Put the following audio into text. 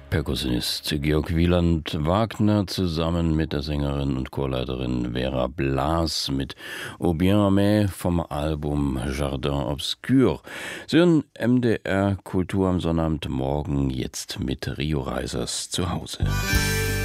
Perkussionist Georg Wieland Wagner zusammen mit der Sängerin und Chorleiterin Vera Blas mit Au bien aimé vom Album Jardin Obscur. Sie hören MDR Kultur am Sonnabendmorgen jetzt mit Rio Reisers zu Hause.